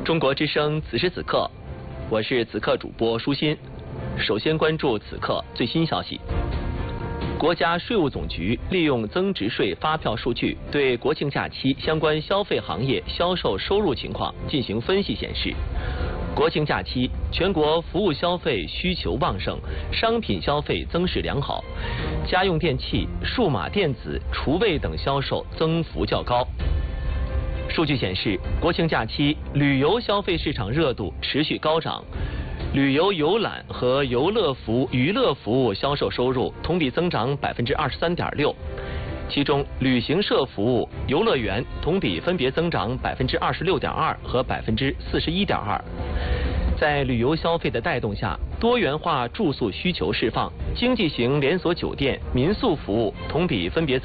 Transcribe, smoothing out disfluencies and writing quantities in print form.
中国之声此时此刻，我是此刻主播舒心。首先关注此刻最新消息。国家税务总局利用增值税发票数据，对国庆假期相关消费行业销售收入情况进行分析显示，国庆假期全国服务消费需求旺盛，商品消费增势良好，家用电器、数码电子、厨卫等销售增幅较高。数据显示，国庆假期旅游消费市场热度持续高涨，旅游游览和娱乐服务销售收入同比增长23.6%，其中旅行社服务、游乐园同比分别增长26.2%和41.2%。在旅游消费的带动下，多元化住宿需求释放，经济型连锁酒店、民宿服务同比分别